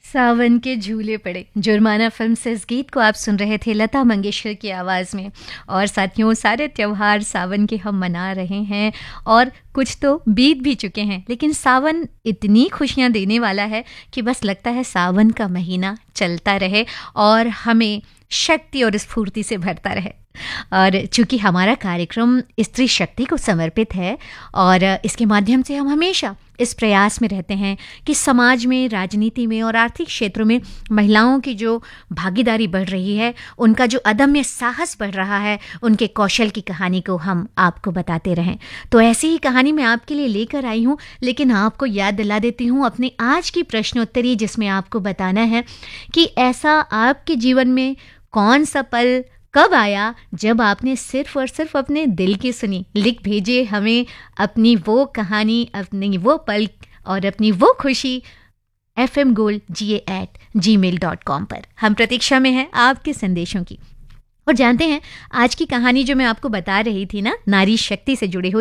सावन के झूले पड़े जुर्माना फिल्म से इस गीत को आप सुन रहे थे लता मंगेशकर की आवाज़ में। और साथियों, सारे त्योहार सावन के हम मना रहे हैं और कुछ तो बीत भी चुके हैं, लेकिन सावन इतनी खुशियां देने वाला है कि बस लगता है सावन का महीना चलता रहे और हमें शक्ति और स्फूर्ति से भरता रहे। और चूंकि हमारा कार्यक्रम स्त्री शक्ति को समर्पित है और इसके माध्यम से हम हमेशा इस प्रयास में रहते हैं कि समाज में, राजनीति में और आर्थिक क्षेत्रों में महिलाओं की जो भागीदारी बढ़ रही है, उनका जो अदम्य साहस बढ़ रहा है, उनके कौशल की कहानी को हम आपको बताते रहें। तो ऐसी ही कहानी मैं आपके लिए लेकर आई हूँ, लेकिन आपको याद दिला देती हूँ अपने आज की प्रश्नोत्तरी, जिसमें आपको बताना है कि ऐसा आपके जीवन में कौन सा पल कब आया जब आपने सिर्फ और सिर्फ अपने दिल की सुनी। लिख भेजिए हमें अपनी वो कहानी, अपनी वो पल और अपनी वो खुशी fmgoldga@gmail.com पर। हम प्रतीक्षा में हैं आपके संदेशों की। और जानते हैं, आज की कहानी जो मैं आपको बता रही थी ना, नारी शक्ति से जुड़ी हुई,